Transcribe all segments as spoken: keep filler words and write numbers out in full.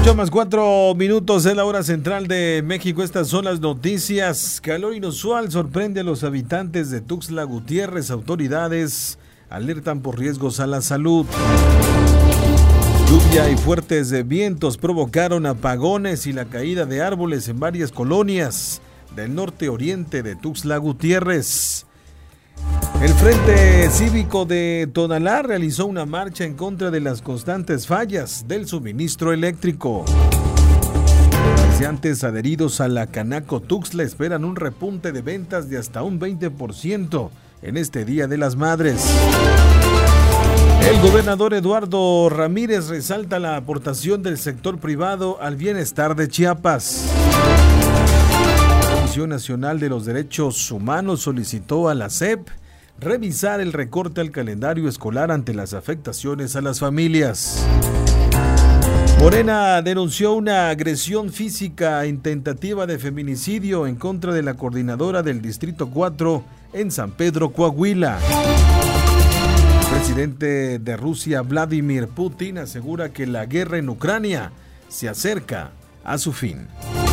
ocho más cuatro minutos en la hora central de México. Estas son las noticias. Calor inusual sorprende a los habitantes de Tuxtla Gutiérrez. Autoridades alertan por riesgos a la salud. Lluvia y fuertes vientos provocaron apagones y la caída de árboles en varias colonias del norte oriente de Tuxtla Gutiérrez. El Frente Cívico de Tonalá realizó una marcha en contra de las constantes fallas del suministro eléctrico. Comerciantes adheridos a la Canaco Tuxtla esperan un repunte de ventas de hasta un veinte por ciento en este Día de las Madres. El gobernador Eduardo Ramírez resalta la aportación del sector privado al bienestar de Chiapas. La Comisión Nacional de los Derechos Humanos solicitó a la S E P revisar el recorte al calendario escolar ante las afectaciones a las familias. Morena denunció una agresión física en tentativa de feminicidio en contra de la coordinadora del Distrito cuatro en San Pedro, Coahuila. El presidente de Rusia, Vladimir Putin, asegura que la guerra en Ucrania se acerca a su fin.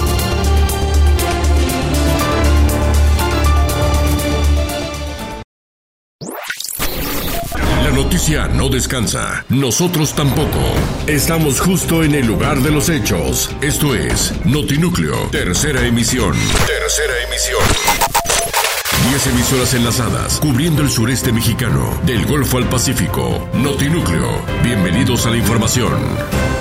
La noticia no descansa, nosotros tampoco. Estamos justo en el lugar de los hechos. Esto es Notinúcleo, tercera emisión. Tercera emisión. Diez emisoras enlazadas, cubriendo el sureste mexicano, del Golfo al Pacífico. Notinúcleo, bienvenidos a la información.